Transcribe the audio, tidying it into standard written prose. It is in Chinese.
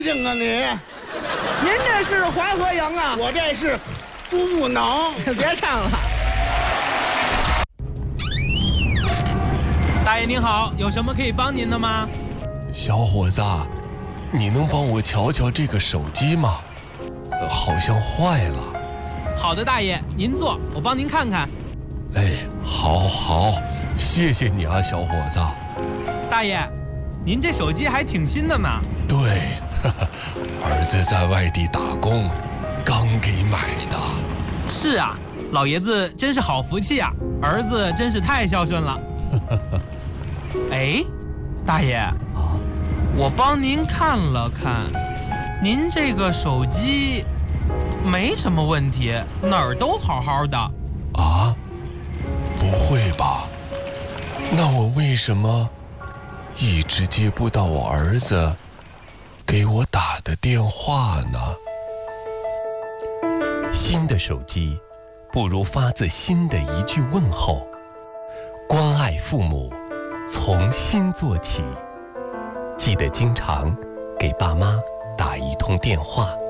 定啊你！ 您这是淮河营啊？ 我这是猪不能。 别唱了。 大爷您好，有什么可以帮您的吗？ 小伙子，你能帮我瞧瞧这个手机吗？好像坏了。 好的，大爷，您坐，我帮您看看。 哎，好，谢谢你啊，小伙子。 大爷，您这手机还挺新的呢。 对，儿子在外地打工，刚给买的。 是啊，老爷子真是好福气啊，儿子真是太孝顺了。哎，大爷啊，我帮您看了看，您这个手机没什么问题，哪儿都好好的。 啊？不会吧？那我为什么一直接不到我儿子给我打的电话呢？新的手机不如发自心的一句问候，关爱父母从心做起，记得经常给爸妈打一通电话。